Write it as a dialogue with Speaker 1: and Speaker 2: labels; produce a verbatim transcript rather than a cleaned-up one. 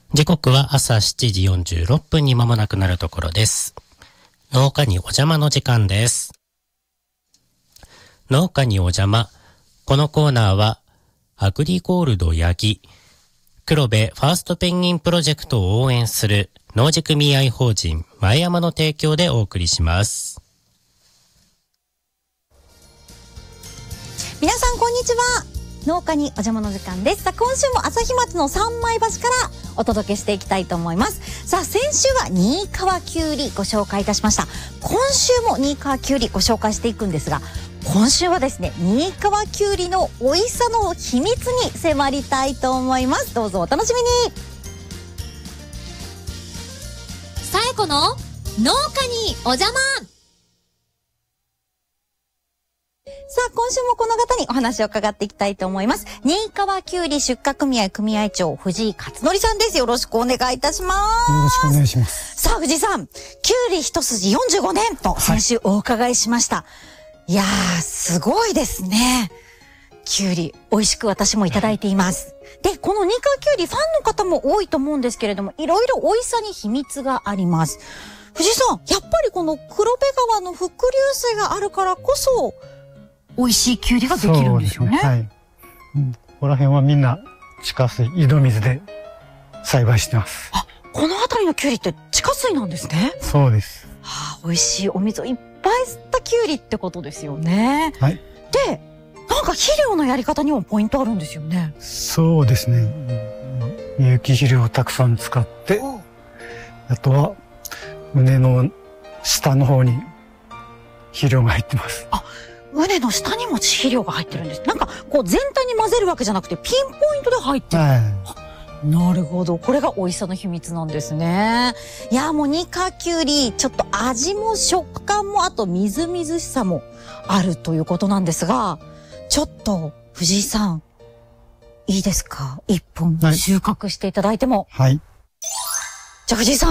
Speaker 1: 時刻は朝しちじよんじゅうろっぷんに間もなくなるところです。農家にお邪魔の時間です。農家にお邪魔。このコーナーはアグリゴールド八木黒部ファーストペンギンプロジェクトを応援する農事組合法人前山の提供でお送りします。
Speaker 2: 皆さんこんにちは。農家にお邪魔の時間です。さあ今週も旭町の三枚橋からお届けしていきたいと思います。さあ先週は新川きゅうりご紹介いたしました。今週も新川きゅうりご紹介していくんですが、今週はですね新川きゅうりの美味しさの秘密に迫りたいと思います。どうぞお楽しみに。
Speaker 3: さえこの農家にお邪魔。
Speaker 2: さあ今週もこの方にお話を伺っていきたいと思います。新川きゅうり出荷組合組合長藤井勝則さんです。よろしくお願いいたします。
Speaker 4: よろしくお願いします。
Speaker 2: さあ藤井さん、きゅうり一筋よんじゅうごねんと先週お伺いしました。はい、いやーすごいですね。きゅうり美味しく私もいただいています。で、この新川きゅうりファンの方も多いと思うんですけれども、いろいろ美味しさに秘密があります。藤井さん、やっぱりこの黒部川の伏流水があるからこそ美味しいきゅうりができるんですよね。
Speaker 4: はい。うん、ここら辺はみんな地下水、井戸水で栽培してます。
Speaker 2: あ、この辺りのきゅうりって地下水なんですね。
Speaker 4: そうです。
Speaker 2: はあ、美味しいお水をいっぱい吸ったきゅうりってことですよね。
Speaker 4: はい。
Speaker 2: で、なんか肥料のやり方にもポイントあるんですよね。
Speaker 4: そうですね。有機肥料をたくさん使って、あとは畝の下の方に肥料が入ってます。
Speaker 2: あ、畝の下にも肥料が入ってるんです。なんかこう全体に混ぜるわけじゃなくてピンポイントで入ってる。はい、なるほど。これが美味しさの秘密なんですね。いやもう新川きゅうりちょっと味も食感もあとみずみずしさもあるということなんですが、ちょっと藤井さんいいですか、一本収穫していただいても。
Speaker 4: はい。
Speaker 2: じゃあ藤井さん